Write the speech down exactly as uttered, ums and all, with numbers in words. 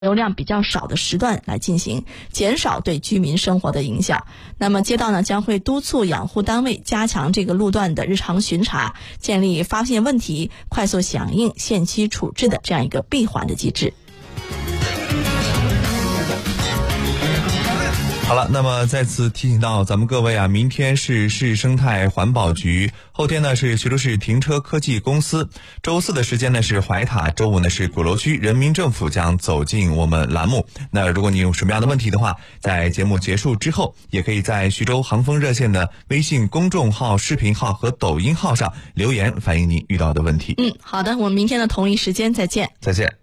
流量比较少的时段来进行，减少对居民生活的影响。那么街道呢将会督促养护单位加强这个路段的日常巡查，建立发现问题、快速响应、限期处置的这样一个闭环的机制。 好了，那么再次提醒到咱们各位啊，明天是市生态环保局，后天呢是徐州市停车科技公司，周四的时间呢是怀塔，周五呢是鼓楼区人民政府将走进我们栏目。那如果你有什么样的问题的话，在节目结束之后，也可以在徐州航风热线的微信公众号、视频号和抖音号上留言反映你遇到的问题。 嗯，好的，我们明天的同一时间再见。 再见。